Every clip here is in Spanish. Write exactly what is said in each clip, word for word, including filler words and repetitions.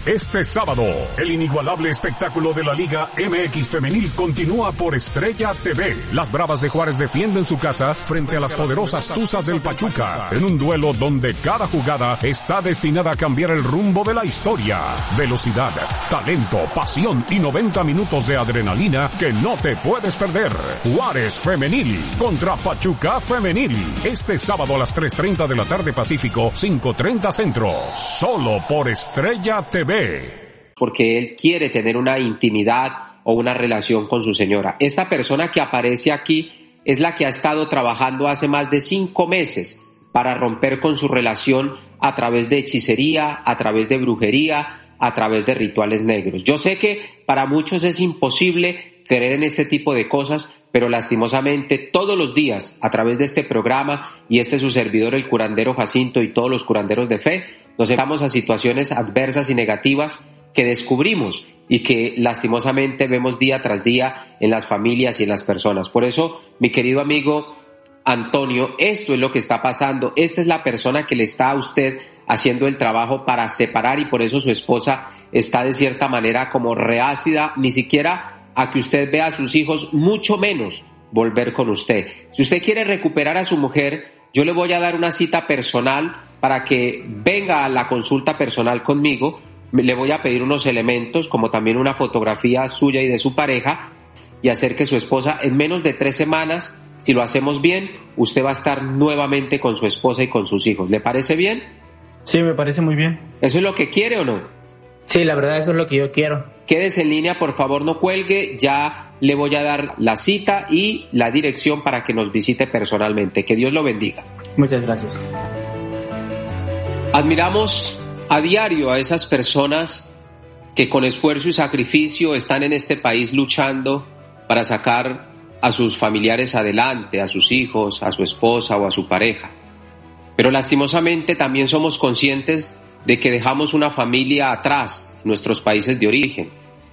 Este sábado, el inigualable espectáculo de la Liga M X Femenil continúa por Estrella T V. Las Bravas de Juárez defienden su casa frente a las poderosas Tuzas del Pachuca, en un duelo donde cada jugada está destinada a cambiar el rumbo de la historia. Velocidad, talento, pasión y noventa minutos de adrenalina que no te puedes perder. Juárez Femenil contra Pachuca Femenil. Este sábado a las tres treinta de la tarde Pacífico, cinco treinta Centro. Solo por Estrella T V. Porque él quiere tener una intimidad o una relación con su señora. Esta persona que aparece aquí es la que ha estado trabajando hace más de cinco meses para romper con su relación a través de hechicería, a través de brujería, a través de rituales negros. Yo sé que para muchos es imposible creer en este tipo de cosas, pero lastimosamente todos los días a través de este programa y este su servidor, el curandero Jacinto, y todos los curanderos de fe, nos enfrentamos a situaciones adversas y negativas que descubrimos y que lastimosamente vemos día tras día en las familias y en las personas. Por eso, mi querido amigo Antonio, esto es lo que está pasando. Esta es la persona que le está a usted haciendo el trabajo para separar, y por eso su esposa está de cierta manera como reácida, ni siquiera a que usted vea a sus hijos, mucho menos volver con usted. Si usted quiere recuperar a su mujer, yo le voy a dar una cita personal para que venga a la consulta personal conmigo. Le voy a pedir unos elementos, como también una fotografía suya y de su pareja, y hacer que su esposa, en menos de tres semanas, si lo hacemos bien, usted va a estar nuevamente con su esposa y con sus hijos. ¿Le parece bien? Sí, me parece muy bien. ¿Eso es lo que quiere o no? Sí, la verdad, eso es lo que yo quiero. Quédese en línea, por favor, no cuelgue. Ya le voy a dar la cita y la dirección para que nos visite personalmente. Que Dios lo bendiga. Muchas gracias. Admiramos a diario a esas personas que con esfuerzo y sacrificio están en este país luchando para sacar a sus familiares adelante, a sus hijos, a su esposa o a su pareja. Pero lastimosamente también somos conscientes de que dejamos una familia atrás en nuestros países de origen.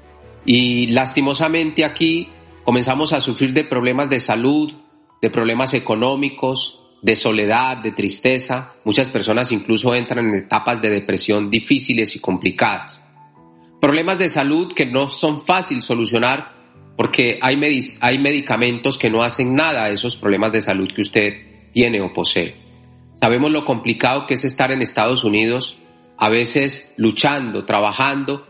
Y lastimosamente aquí comenzamos a sufrir de problemas de salud, de problemas económicos, de soledad, de tristeza. Muchas personas incluso entran en etapas de depresión difíciles y complicadas. Problemas de salud que no son fácil solucionar porque hay, medic- hay medicamentos que no hacen nada a esos problemas de salud que usted tiene o posee. Sabemos lo complicado que es estar en Estados Unidos, a veces luchando, trabajando,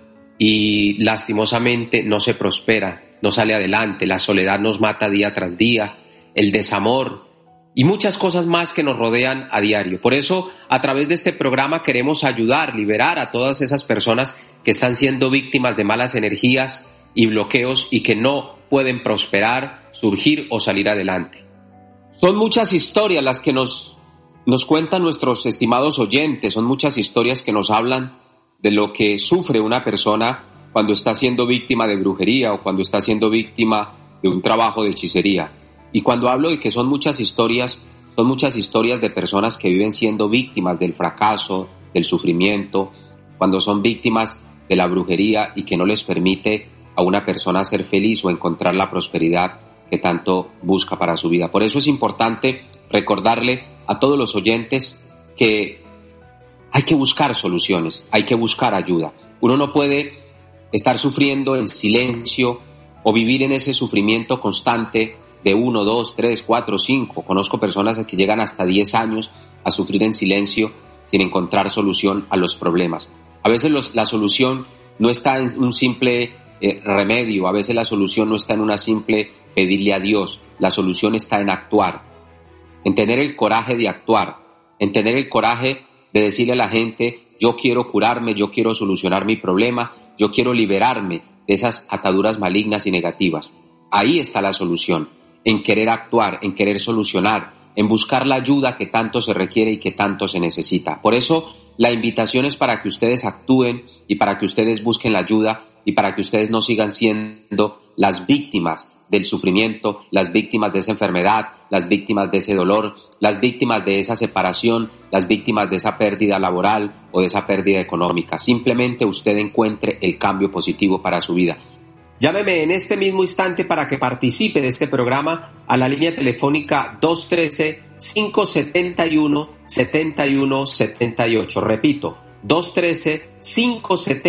y lastimosamente no se prospera, no sale adelante. La soledad nos mata día tras día, el desamor y muchas cosas más que nos rodean a diario. Por eso, a través de este programa queremos ayudar, liberar a todas esas personas que están siendo víctimas de malas energías y bloqueos y que no pueden prosperar, surgir o salir adelante. Son muchas historias las que nos, nos cuentan nuestros estimados oyentes, son muchas historias que nos hablan de lo que sufre una persona cuando está siendo víctima de brujería o cuando está siendo víctima de un trabajo de hechicería. Y cuando hablo de que son muchas historias, son muchas historias de personas que viven siendo víctimas del fracaso, del sufrimiento, cuando son víctimas de la brujería y que no les permite a una persona ser feliz o encontrar la prosperidad que tanto busca para su vida. Por eso es importante recordarle a todos los oyentes que hay que buscar soluciones, hay que buscar ayuda. Uno no puede estar sufriendo en silencio o vivir en ese sufrimiento constante de uno, dos, tres, cuatro, cinco. Conozco personas que llegan hasta diez años a sufrir en silencio sin encontrar solución a los problemas. A veces los, la solución no está en un simple eh, remedio, a veces la solución no está en una simple pedirle a Dios, la solución está en actuar, en tener el coraje de actuar, en tener el coraje de decirle a la gente: yo quiero curarme, yo quiero solucionar mi problema, yo quiero liberarme de esas ataduras malignas y negativas. Ahí está la solución, en querer actuar, en querer solucionar, en buscar la ayuda que tanto se requiere y que tanto se necesita. Por eso la invitación es para que ustedes actúen y para que ustedes busquen la ayuda y para que ustedes no sigan siendo las víctimas del sufrimiento, las víctimas de esa enfermedad, las víctimas de ese dolor, las víctimas de esa separación, las víctimas de esa pérdida laboral o de esa pérdida económica. Simplemente usted encuentre el cambio positivo para su vida. Llámeme en este mismo instante para que participe de este programa a la línea telefónica dos uno tres, cinco siete uno, siete uno siete ocho. Repito, dos uno tres, cinco siete